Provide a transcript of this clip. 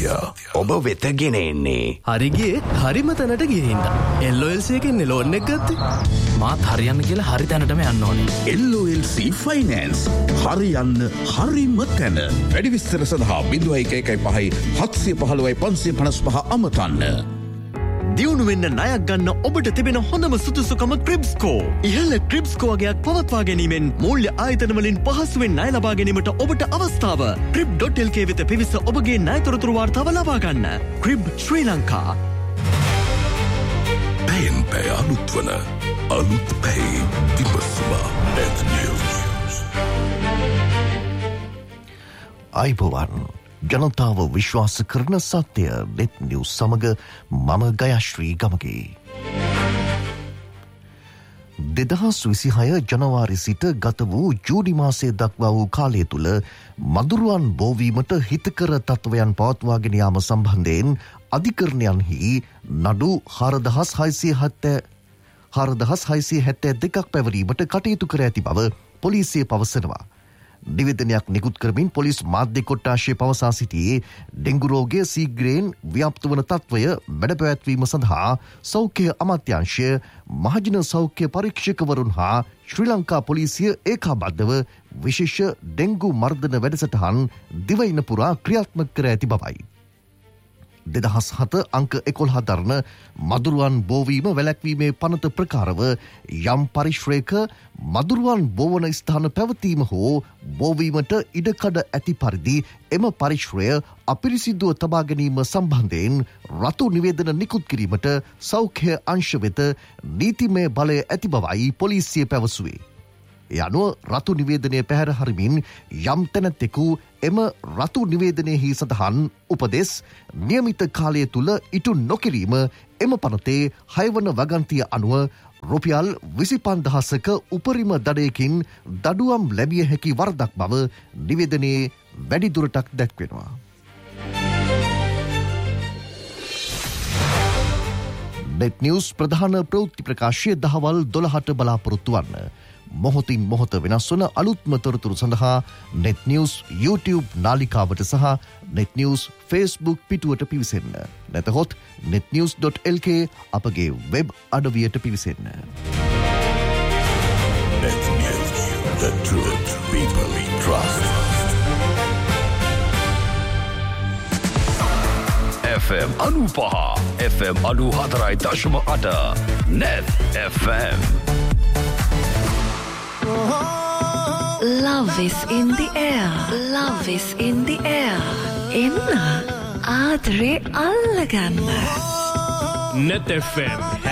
සත්‍ය ඔබ වෙත ගෙන එන්නේ. හරිගේ හරිම තැනට ගිහින්ද. LOLC එකෙන් ලෝන් එක ගත්තේ. මාත් හරියන්න කියලා හරි තැනටම යන්න ඕනේ. LOLC ෆයිනෑන්ස් හරියන්න හරිම තැන. වැඩි විස්තර සඳහා 0115 අමතන්න. දියුණු වෙන්න ණයක් ගන්න ඔබට තිබෙන හොඳම සුදුසුකම ක්‍රිබ්ස්කෝ. ඉහළ ක්‍රිබ්ස්කෝ වගේක් පවත්වා ගැනීමෙන් මූල්‍ය ආයතන වලින් පහසුවෙන් ණය ලබා ගැනීමට ඔබට අවස්ථාව. crib.lk වෙත පිවිස ඔබගේ ණය තොරතුරු වාර්තාව ලබා ගන්න. ක්‍රිබ් ශ්‍රී ලංකා. පැයෙන් පැය අලුත් වන අලුත් පැයි විමසුම net news. අයිබෝවන්. ජනතාව විශ්වාස කරන සත්‍ය net news සමග මම ගයශ්‍රී ගමගේ. 2026 ජනවාරි සිට ගත වූ ජූනි මාසයේ දක්වා වූ කාලය තුළ මදුරුවන් බෝවීමට හිතකර තත්ත්වයන් පවත්වාගෙන යාම සම්බන්ධයෙන් අධිකරණයන්හි නඩු 4672ක් පැවරීමට කටයුතු කර ඇති බව පොලිසිය පවසනවා. නිවේදනයක් නිකුත් කරමින් පොලිස් මාධ්‍ය කොට්ටාශය පවසා සිටියේ ඩෙංගු රෝගය සීග්‍රයෙන් ව්‍යාප්ත වන තත්ත්වය මැඩපැවැත්වීම සඳහා සෞඛ්‍ය අමාත්‍යාංශය මහජන සෞඛ්‍ය පරීක්ෂකවරුන් හා ශ්‍රී ලංකා පොලිසිය ඒකාබද්ධව විශේෂ ඩෙංගු මර්ධන වැඩසටහන් දිවයින පුරා ක්‍රියාත්මක කර ඇති බවයි. 2007 අංක 11 දරන මදුරුවන් බෝවීම වැළැක්වීමේ පනත ප්‍රකාරව යම් පරිශ්‍රයක මදුරුවන් බෝවන ස්ථාන පැවතීම හෝ බෝවීමට ඉඩකඩ ඇති පරිදි එම පරිශ්‍රය අපිරිසිදුව තබා ගැනීම සම්බන්ධයෙන් රතු නිවේදන නිකුත් කිරීමට සෞඛ්‍ය අංශ වෙත නීතිමය බලය ඇති බවයි පොලිසිය පැවසුවේ. ඒ අනුව රතු නිවේදනය පැහැර හරිමින් යම් තැනැත්තෙකු එම රතු නිවේදනයෙහි සඳහන් උපදෙස් නියමිත කාලය තුළ ඉටු නොකිරීම එම පනතේ 6 වන වගන්තිය අනුව රුපියල් 25,000ක උපරිම දඩයකින් දඩුවම් ලැබිය හැකි වරදක් බව නිවේදනයේ වැඩිදුරටත් දැක්වෙනවා. net news ප්‍රධාන ප්‍රවෘත්ති ප්‍රකාශය දහවල් 12ට බලාපොරොත්තු වන්න. මොහොතින් මොහොත වෙනස් වන අලුත්ම තොරතුරු සඳහා net news YouTube නාලිකාවට සහ net news Facebook පිටුවට පිවිසෙන්න. නැතහොත් netnews.lk අපගේ web අඩවියට පිවිසෙන්න. Net News, the truth people trust. FM 95, FM 94.8, Net FM. Love is in the air. Love is in the air. Enna Adre Allaganna. Net FM